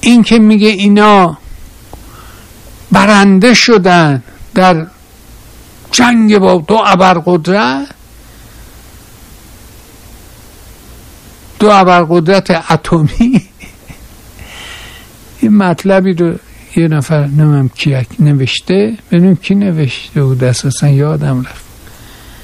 این که میگه اینا برنده شدن در جنگ با دو ابرقدرت اتمی، این مطلبی رو یه نفر نمیم کی نوشته، ببینیم کی نوشته بود اساسا یادم رفت.